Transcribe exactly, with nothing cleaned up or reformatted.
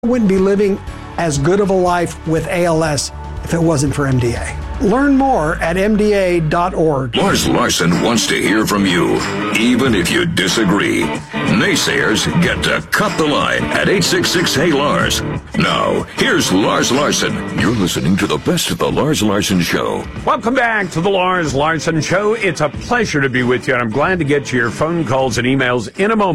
wouldn't be living as good of a life with A L S if it wasn't for M D A. Learn more at M D A dot org. Lars Larson wants to hear from you, even if you disagree. Naysayers get to cut the line at eight six six, hey Lars. Now, here's Lars Larson. You're listening to the best of the Lars Larson Show. Welcome back to the Lars Larson Show. It's a pleasure to be with you, and I'm glad to get to your phone calls and emails in a moment.